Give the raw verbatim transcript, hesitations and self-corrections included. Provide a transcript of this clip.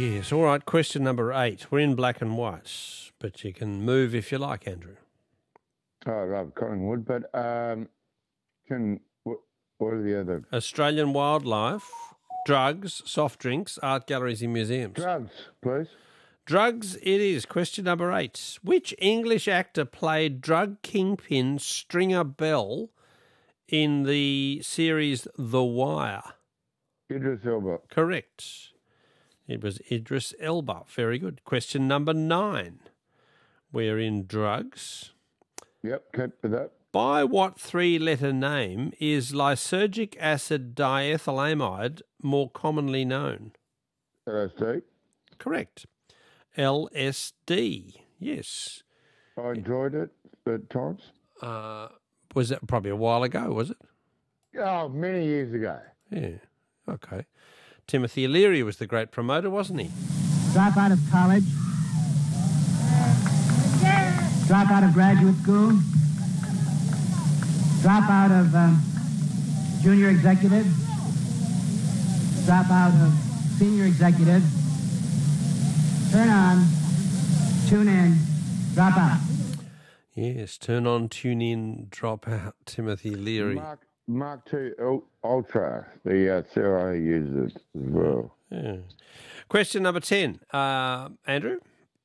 Yes, all right. Question number eight. We're in black and white, but you can move if you like, Andrew. Oh, I love Collingwood, but um, can what, what are the other? Australian wildlife, drugs, soft drinks, art galleries and museums. Drugs, please. Drugs it is. Question number eight. Which English actor played drug kingpin Stringer Bell in the series The Wire? Idris Elba. Correct. It was Idris Elba. Very good. Question number nine. We're in drugs. Yep, keep with that. By what three-letter name is lysergic acid diethylamide more commonly known? L S D. Correct. L S D. Yes. I enjoyed it at times. Uh, was that probably a while ago, was it? Oh, many years ago. Yeah. Okay. Timothy Leary was the great promoter, wasn't he? Drop out of college. Drop out of graduate school. Drop out of um, junior executive. Drop out of senior executive. Turn on, tune in, drop out. Yes, turn on, tune in, drop out, Timothy Leary. Mark, Mark two Ultra, the uh, C I A uses as well. Yeah. Question number ten. Uh, Andrew?